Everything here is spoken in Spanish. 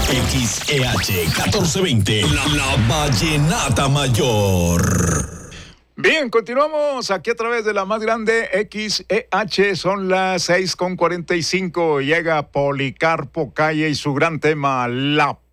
XEH 1420, la Vallenata Mayor. Bien, continuamos aquí a través de la más grande XEH, son las 6:45, llega Policarpo Calle y su gran tema, La